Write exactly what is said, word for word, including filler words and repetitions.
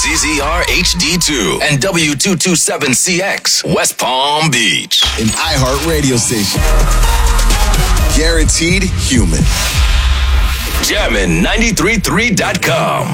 Z Z R H D two and W two twenty-seven C X, West Palm Beach. An iHeart radio station. Guaranteed human. Jammin' ninety-three point three dot com.